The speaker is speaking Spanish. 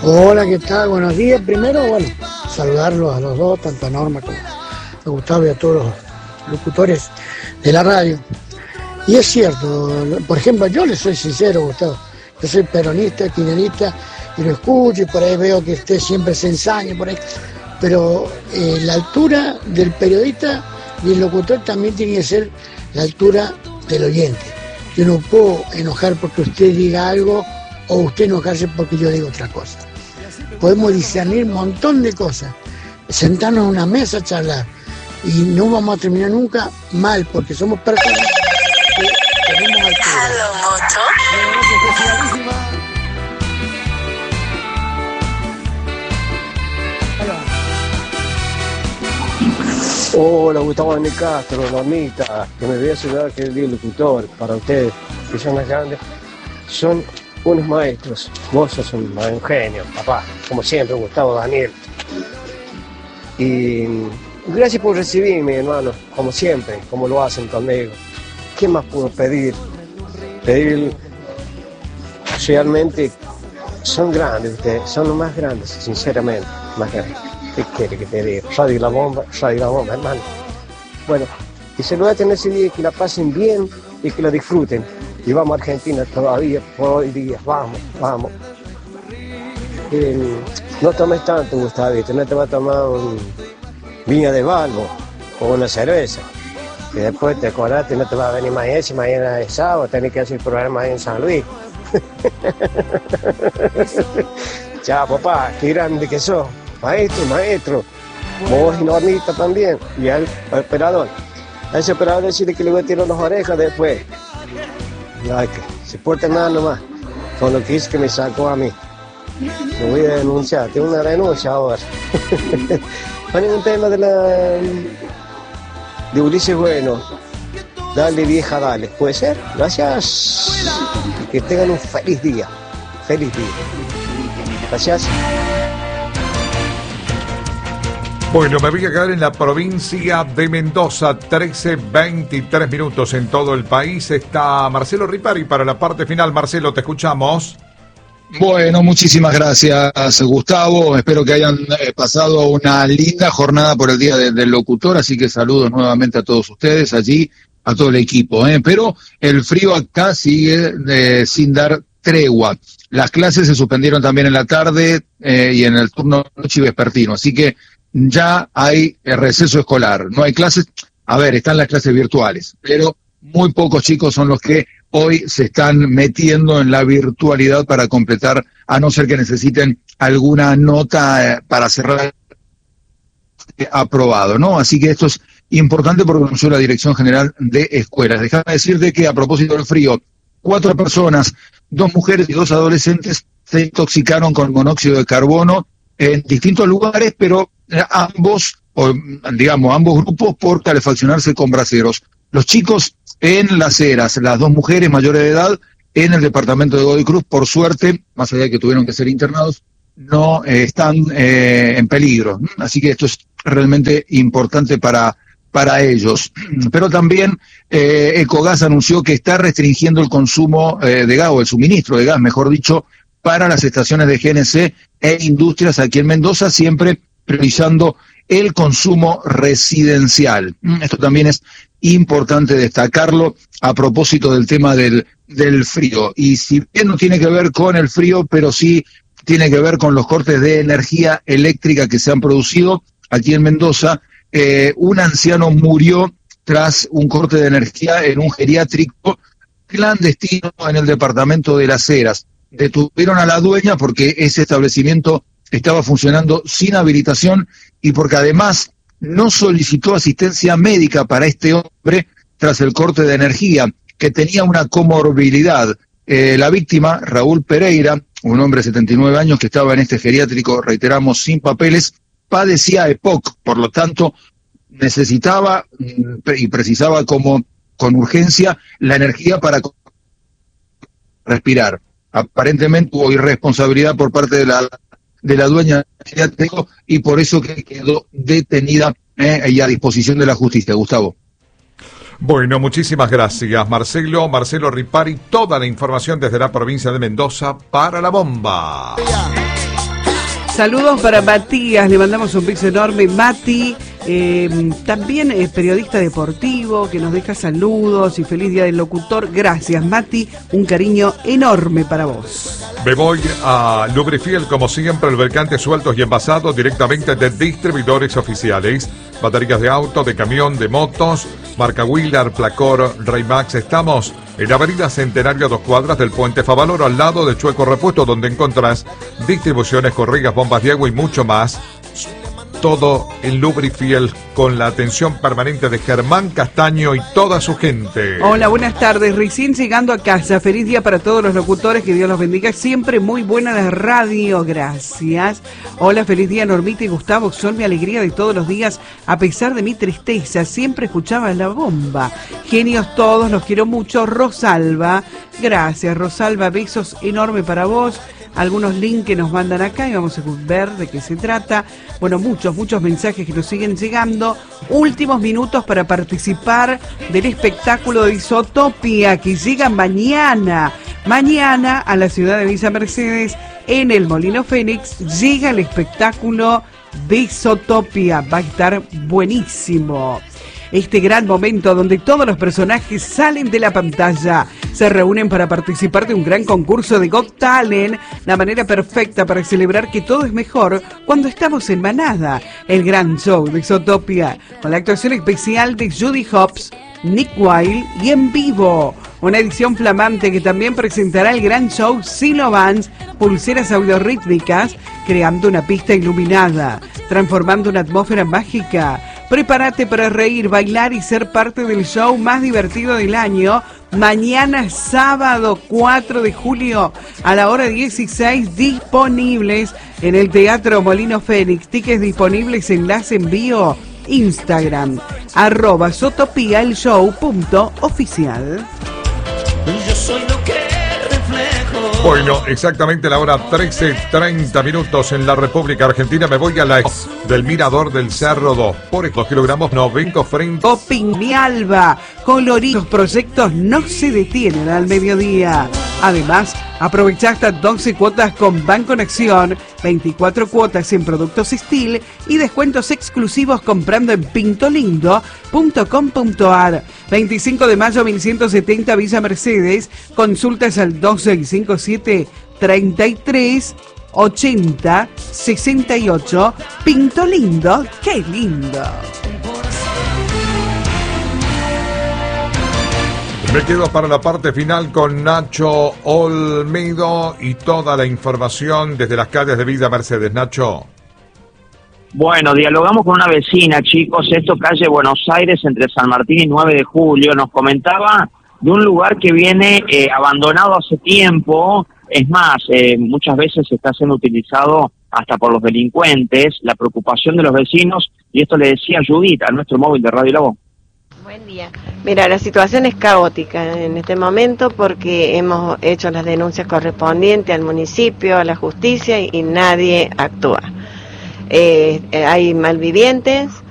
Hola, ¿qué tal? Buenos días. Primero, bueno, saludarlos a los dos, tanto a Norma como a Gustavo y a todos los locutores de la radio. Y es cierto, por ejemplo, yo le soy sincero, Gustavo, yo soy peronista, kirchnerista, y lo escucho y por ahí veo que usted siempre se ensaña por ahí, pero la altura del periodista y el locutor también tiene que ser la altura del oyente. Yo no puedo enojar porque usted diga algo o usted enojarse porque yo digo otra cosa. Podemos discernir un montón de cosas, sentarnos en una mesa a charlar y no vamos a terminar nunca mal porque somos personas que tenemos altura. Hola, Gustavo de Castro, Normita, que me voy a saludar, que es el locutor para ustedes, que son más grandes. Son unos maestros, vos sos un genio, papá, como siempre, Gustavo, Daniel. Y gracias por recibirme, hermano, como siempre, como lo hacen conmigo. ¿Qué más puedo pedir? Realmente, son grandes ustedes, son los más grandes, sinceramente, más grandes. ¿Qué quiere que te diga? Radio La Bomba, hermano. Bueno, y se lo voy a tener ese día, que la pasen bien y que la disfruten. Y vamos a Argentina todavía, por hoy día, vamos. No tomes tanto, Gustavito, no te vas a tomar un viña de Balbo o una cerveza. Y después te acordaste, no te va a venir más ese, mañana es sábado, tenés que hacer el programa ahí en San Luis. Chao, papá, qué grande que sos. Maestro, vos y Normita también, y al operador. A ese operador decirle que le voy a tirar las orejas después. Ay, que se porta nada nomás, con lo que hizo que me sacó a mí. Lo voy a denunciar, tengo una denuncia ahora. Ponen un tema de Ulises Bueno. Dale vieja, dale. ¿Puede ser? Gracias. Que tengan un feliz día. Gracias. Bueno, me voy a quedar en la provincia de Mendoza, 13:23 minutos en todo el país. Está Marcelo Ripari para la parte final. Marcelo, te escuchamos. Bueno, muchísimas gracias, Gustavo. Espero que hayan pasado una linda jornada por el Día del Locutor, así que saludos nuevamente a todos ustedes allí, a todo el equipo. Pero el frío acá sigue sin dar tregua. Las clases se suspendieron también en la tarde y en el turno noche y vespertino, así que ya hay receso escolar, no hay clases, están las clases virtuales, pero muy pocos chicos son los que hoy se están metiendo en la virtualidad para completar, a no ser que necesiten alguna nota para cerrar aprobado, ¿no? Así que esto es importante porque anunció la Dirección General de Escuelas. Déjame decirte que a propósito del frío, 4 personas, 2 mujeres y 2 adolescentes se intoxicaron con monóxido de carbono en distintos lugares, pero ambos grupos por calefaccionarse con braseros. Los chicos en Las Heras, las 2 mujeres mayores de edad en el departamento de Godoy Cruz, por suerte, más allá de que tuvieron que ser internados, no están en peligro. Así que esto es realmente importante para ellos. Pero también Ecogas anunció que está restringiendo el consumo de gas, o el suministro de gas, mejor dicho, para las estaciones de GNC e industrias aquí en Mendoza, siempre priorizando el consumo residencial. Esto también es importante destacarlo a propósito del tema del frío. Y si bien no tiene que ver con el frío, pero sí tiene que ver con los cortes de energía eléctrica que se han producido aquí en Mendoza. Un anciano murió tras un corte de energía en un geriátrico clandestino en el departamento de Las Heras. Detuvieron a la dueña porque ese establecimiento estaba funcionando sin habilitación y porque además no solicitó asistencia médica para este hombre tras el corte de energía, que tenía una comorbilidad. La víctima, Raúl Pereira, un hombre de 79 años que estaba en este geriátrico, reiteramos, sin papeles, padecía EPOC, por lo tanto necesitaba y precisaba con urgencia la energía para respirar. Aparentemente hubo irresponsabilidad por parte de la dueña del geriátrico y por eso que quedó detenida y a disposición de la justicia. Gustavo. Bueno, muchísimas gracias, Marcelo Ripari, toda la información desde la provincia de Mendoza para La Bomba. Saludos para Matías, le mandamos un beso enorme. Mati, también periodista deportivo, que nos deja saludos y feliz día del locutor. Gracias, Mati, un cariño enorme para vos. Me voy a Lubrifiel, como siempre, lubricantes sueltos y envasados directamente de distribuidores oficiales. Baterías de auto, de camión, de motos, marca Wheeler, Placor, Raymax. Estamos en la avenida Centenario, 2 cuadras del Puente Favaloro, al lado de Chueco Repuesto, donde encontrás distribuciones, correas, bombas de agua y mucho más. Todo en Lubrifiel, con la atención permanente de Germán Castaño y toda su gente. Hola, buenas tardes. Recién llegando a casa. Feliz día para todos los locutores. Que Dios los bendiga. Siempre muy buena la radio. Gracias. Hola, feliz día, Normita y Gustavo. Son mi alegría de todos los días. A pesar de mi tristeza, siempre escuchaba la bomba. Genios todos, los quiero mucho. Rosalba. Gracias, Rosalba. Besos enormes para vos. Algunos links que nos mandan acá y vamos a ver de qué se trata. Bueno, muchos mensajes que nos siguen llegando. Últimos minutos para participar del espectáculo de Isotopia que llega mañana. Mañana a la ciudad de Villa Mercedes, en el Molino Fénix, llega el espectáculo de Isotopia. Va a estar buenísimo. Este gran momento donde todos los personajes salen de la pantalla, se reúnen para participar de un gran concurso de Got Talent, la manera perfecta para celebrar que todo es mejor cuando estamos en manada. El gran show de Isotopia, con la actuación especial de Judy Hopps, Nick Wilde y en vivo. Una edición flamante que también presentará el gran show Silo Bands, pulseras audiorítmicas, creando una pista iluminada, transformando una atmósfera mágica. Prepárate para reír, bailar y ser parte del show más divertido del año. Mañana sábado 4 de julio a la hora 16, disponibles en el Teatro Molino Fénix. Tickets disponibles, enlace envío, Instagram, @sotopiaelshow.oficial. Yo soy lo que reflejo. Bueno, exactamente la hora 13:30 minutos en la República Argentina. Me voy a la del Mirador del Cerro 2. Por 2 kilogramos, no vengo frente. Shopping Mi Alba, coloridos. Los proyectos no se detienen al mediodía. Además, aprovecha hasta 12 cuotas con Banconexión, 24 cuotas en productos Steel y descuentos exclusivos comprando en pintolindo.com.ar. 25 de mayo 1170 Villa Mercedes. Consultas al 2657 33 80 68. Pinto Lindo, qué lindo. Me quedo para la parte final con Nacho Olmedo y toda la información desde las calles de Villa Mercedes. Nacho. Bueno, dialogamos con una vecina, chicos. Esto calle Buenos Aires, entre San Martín y 9 de julio. Nos comentaba de un lugar que viene abandonado hace tiempo. Es más, muchas veces está siendo utilizado hasta por los delincuentes. La preocupación de los vecinos, y esto le decía Judith a nuestro móvil de Radio La Voz. Buen día. Mira, la situación es caótica en este momento porque hemos hecho las denuncias correspondientes al municipio, a la justicia y nadie actúa. Hay malvivientes,